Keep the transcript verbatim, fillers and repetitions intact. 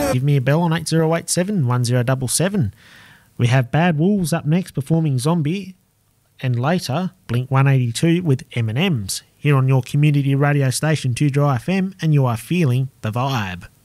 Give me a bell on eight oh eight seven, one oh seven seven. We have Bad Wolves up next performing Zombie, and later Blink one eighty-two with M and M's here on your community radio station two Dry F M, and you are feeling the vibe.